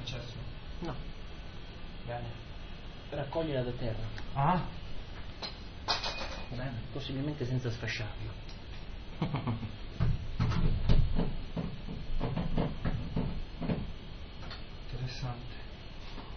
successo? No. Bene. Raccoglila da terra. Ah? Bene. Possibilmente senza sfasciarlo.